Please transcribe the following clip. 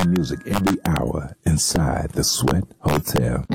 new music every hour inside the Sweat Hotel.